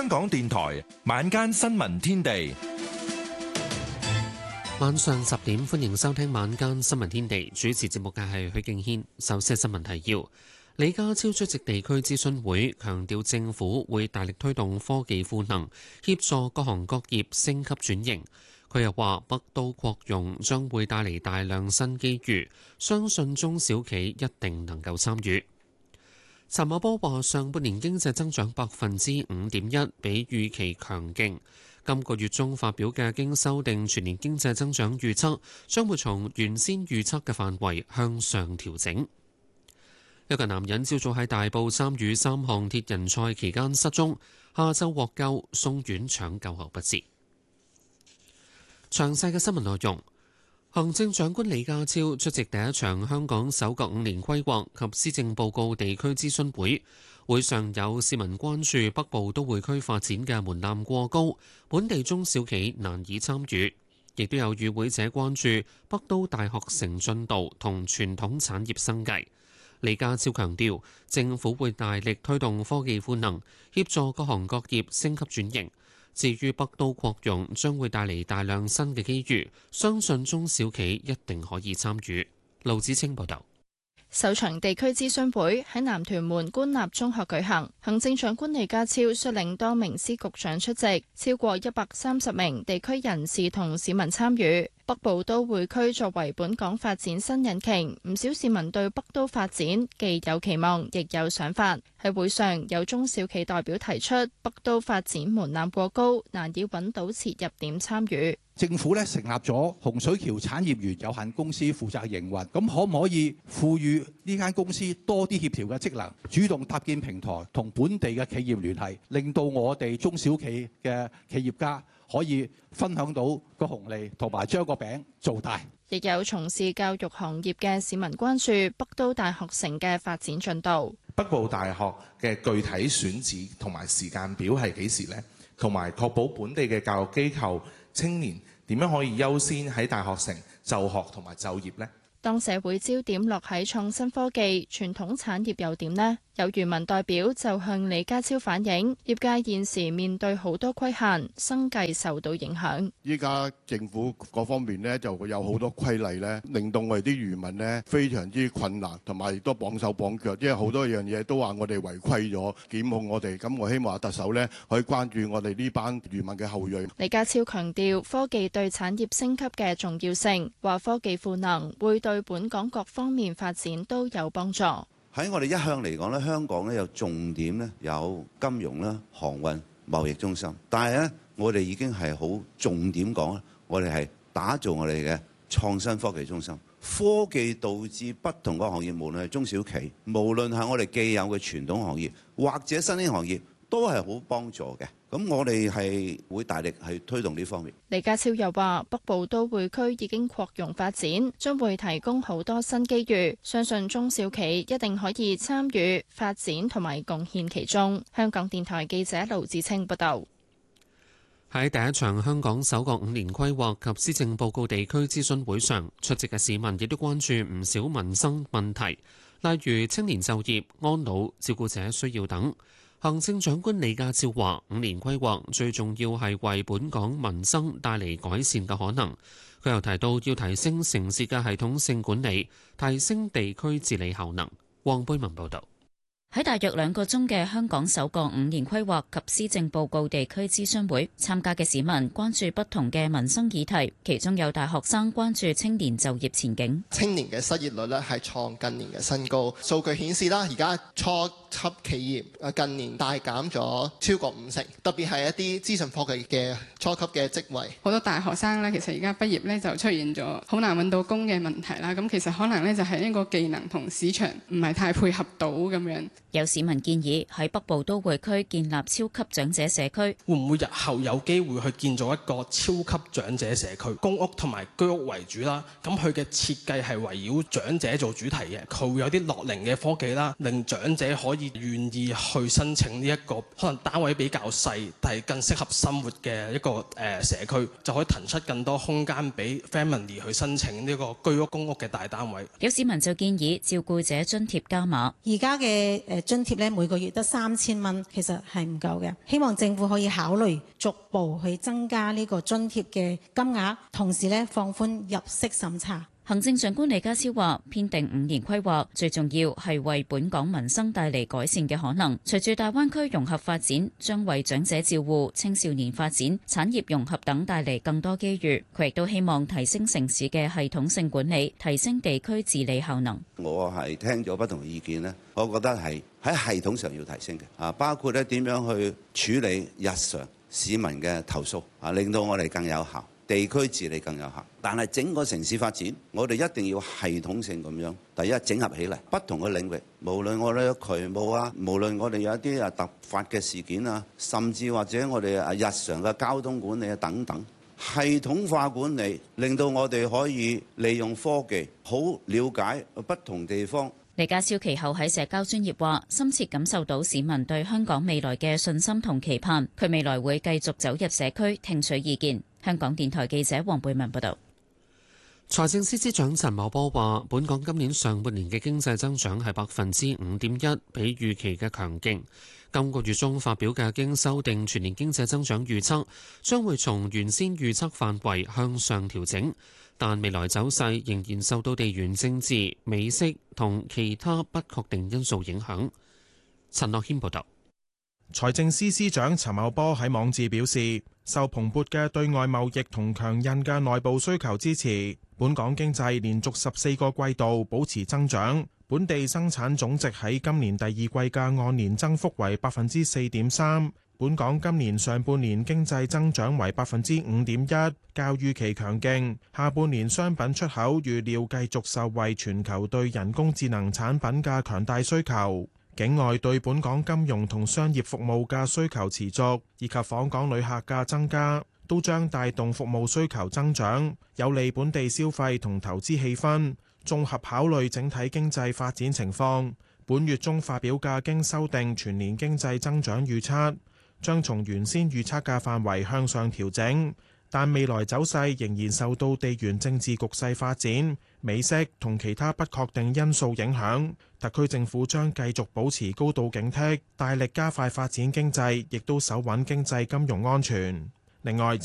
香港電台晚間新聞天地， 晚上10點，歡迎收聽晚間新聞天地。主持節目嘅係許敬軒。首先係新聞提要：李家超出席地區諮詢會，強調政府會大力推動科技賦能，協助各行各業升級轉型。佢又話，北都擴容將會帶嚟大量新機遇，相信中小企一定能夠參與。陳茂波話：上半年經濟增長5.1%，比預期強勁。今個月中發表嘅經修訂全年經濟增長預測，將會從原先預測嘅範圍向上調整。一個男人朝早喺大埔參與3項鐵人賽期間失蹤，下晝獲救，送院搶救後不治。詳細嘅新聞內容。行政長官李家超出席第一場香港首個5年規劃及施政報告地區諮詢會，會上有市民關注北部都會區發展嘅門檻過高，本地中小企難以參與，亦都有與會者關注北都大學城進度同傳統產業生計。李家超強調，政府會大力推動科技賦能，協助各行各業升級轉型。至於北都擴容將會帶嚟大量新嘅機遇，相信中小企一定可以參與。盧子清報導。 首場地區諮詢會喺南屯門官立中學舉行，行政長官李家超率領多名司局長出席，超過130名地區人士同市民參與。北部都會區作為本港發展新引擎，唔少市民對北都發展既有期望，亦有想法。喺會上，有中小企代表提出，北都發展門檻過高，難以揾到切入點參與。 政府成立咗洪水橋產業園有限公司負責營運，咁可唔可以賦予呢間公司多啲協調嘅職能，主動搭建平台，同本地嘅企業聯繫，令到我哋中小企嘅企業家可以分享到個紅利，同埋將個餅做大。 亦有從事教育行業嘅市民關注北都大學城嘅發展進度。 北部大學嘅具體選址同埋時間表係幾時呢？同埋確保本地嘅教育機構青年點樣可以優先喺大學城就學同埋就業呢？ 當社會焦點落喺創新科技，傳統產業又點呢？有漁民代表就向李家超反映，業界現時面對好多規限，生計受到影響。 依家政府各方面呢，就會有好多規例呢，令到我哋啲漁民呢非常之困難，同埋亦都綁手綁腳，因為好多樣嘢都話我哋違規咗，檢控我哋。咁我希望特首呢可以關注我哋呢班漁民嘅後裔。 李家超強調科技對產業升級嘅重要性，話科技賦能會對本港各方面發展都有幫助。 喺我哋一向嚟講咧，香港咧有重點咧，有金融啦、航運、貿易中心。但係咧，我哋已經係好重點講咧，我哋係打造我哋嘅創新科技中心。科技導致不同嘅行業，無論係中小企，無論係我哋既有嘅傳統行業，或者新興行業，都係好幫助嘅。咁我哋係會大力去推動呢方面。 李家超又話，北部都會區已經擴容發展，將會提供好多新機遇，相信中小企一定可以參與發展同埋貢獻其中。香港電台記者盧子清報道。 喺第一場香港首個5年規劃及施政報告地區諮詢會上，出席嘅市民亦都關注唔少民生問題，例如青年就業、安老、照顧者需要等。行政長官李家超話：5年規劃最重要係為本港民生帶嚟改善嘅可能。佢又提到要提升城市嘅系統性管理，提升地區治理效能。黃貝文報導。 喺大約2個鐘嘅香港首個5年規劃及施政報告地區諮詢會，參加嘅市民關注不同嘅民生議題，其中有大學生關注青年就業前景。 青年嘅失業率咧係創近年嘅新高，數據顯示啦，而家初級企業近年大減咗超過50%，特別係一啲資訊科技嘅初級嘅職位。 好多大學生咧，其實而家畢業咧就出現咗好難揾到工嘅問題啦。咁其實可能咧就係一個技能同市場唔係太配合到咁樣。 有市民建議喺北部都會區建立超級長者社區， 會唔會日後有機會去建造一個超級長者社區，公屋同埋居屋為主啦？咁佢嘅設計係圍繞長者做主題嘅，佢會有啲樂齡嘅科技啦，令長者可以願意去申請呢一個可能單位比較細，但係更適合生活嘅一個社區，就可以騰出更多空間俾 family 去申請呢個居屋公屋嘅大單位。 有市民就建議照顧者津貼加碼， 而家嘅津貼咧，每個月得3000蚊，其實係唔夠嘅。希望政府可以考慮逐步去增加呢個津貼嘅金額，同時咧放寬入息審查。 行政長官李家超話：編定5年規劃，最重要係為本港民生帶嚟改善嘅可能。隨住大灣區融合發展，將為長者照護、青少年發展、產業融合等帶嚟更多機遇。佢亦都希望提升城市嘅系統性管理，提升地區治理效能。 我係聽咗不同意見呢，我覺得係喺系統上要提升嘅，包括咧點樣去處理日常市民嘅投訴，令到我哋更有效。地區治理更有效，但係整個城市發展，我哋一定要系統性咁樣。第一，整合起嚟不同嘅領域，無論我哋嘅渠務啊，無論我哋有一啲突發嘅事件啊，甚至或者我哋日常嘅交通管理啊等等，系統化管理，令到我哋可以利用科技好了解不同地方。 李家超其後喺社交專頁話：深切感受到市民對香港未來嘅信心同期盼，佢未來會繼續走入社區聽取意見。香港電台記者黃貝文報道。 財政司司長陳茂波話：本港今年上半年嘅經濟增長係5.1%，比預期嘅強勁。今個月中發表嘅經修訂全年經濟增長預測，將會從原先預測範圍向上調整，但未來走勢仍然受到地緣政治、美息同其他不確定因素影響。陳樂軒報導。 財政司司長陳茂波喺網誌表示，受蓬勃嘅對外貿易同強韌嘅內部需求支持，本港經濟連續14個季度保持增長，本地生產總值喺今年第二季嘅按年增幅為4.3%。本港今年上半年經濟增長為5.1%，較預期強勁。下半年商品出口預料繼續受惠全球對人工智能產品嘅強大需求。境外對本港金融同商業服務嘅需求持續，以及訪港旅客嘅增加，都將帶動服務需求增長，有利本地消費同投資氣氛。綜合考慮整體經濟發展情況，本月中發表嘅經修訂全年經濟增長預測，將從原先預測嘅範圍向上調整，但未來走勢仍然受到地緣政治局勢發展、美息同其他不確定因素影響。特區政府將繼續保持高度警惕，大力加快發展經濟，亦都守穩經濟金融安全。另外，